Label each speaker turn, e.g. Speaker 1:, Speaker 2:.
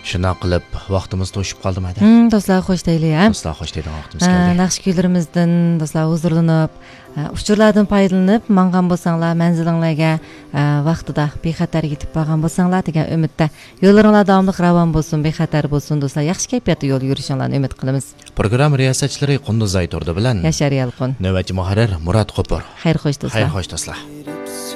Speaker 1: Shuna qilib vaqtimiz to'shib qoldimi aka?
Speaker 2: Do'stlar xo'sh deylik, ha?
Speaker 1: Do'stlar xo'sh deydi vaqtimiz keldi.
Speaker 2: Yaxshi kunlarimizdan do'stlar huzurlanib, uchurlardan foydalanib, mangan bo'lsanglar, manzilingizga vaqtida bexatar yetib borgan bo'lsanglar degan umidda yo'llaringlar davomli ravon bo'lsin, bexatar bo'lsin do'stlar. Yaxshi kayfiyatda yo'l yurishinglarni umid qilamiz.
Speaker 1: Program riyosatchilari Qunduz Ayturdi bilan
Speaker 2: Yashar Yalqin.
Speaker 1: navbatchi muharrir Murod Qo'pur.
Speaker 2: Xayr xo'sh do'stlar.
Speaker 1: Xayr xo'sh do'stlar.